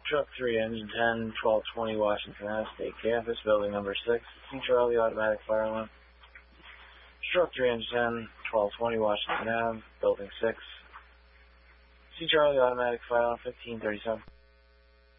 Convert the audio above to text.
Truck 3, Engine 10, 1220 Washington Ave, State Campus, Building Number 6. C. Charlie, Automatic Fire Alarm. Truck 3, Engine 10, 1220 Washington Ave, Building 6. C. Charlie, Automatic Fire Alarm, 1537.